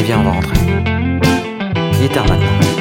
Viens, on va rentrer. Il est tard maintenant.